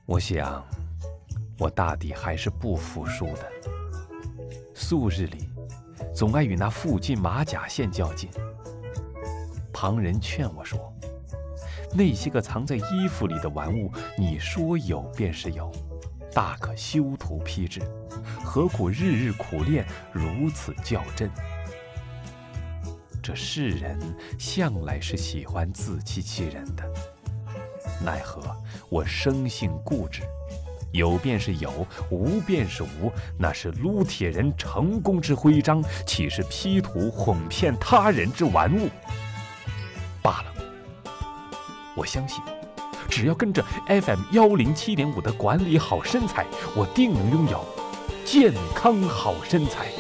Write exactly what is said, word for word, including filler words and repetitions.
我想，我大抵还是不服输的。素日里，总爱与那附近马甲线较劲。旁人劝我说：“那些个藏在衣服里的玩物，你说有便是有，大可修图批之，何苦日日苦练，如此较真？”这世人向来是喜欢自欺欺人的，奈何我生性固执，有便是有，无便是无，那是撸铁人成功之徽章，岂是 P 图哄骗他人之玩物？罢了，我相信，只要跟着 F M 一零七点五的管理好身材，我定能拥有健康好身材。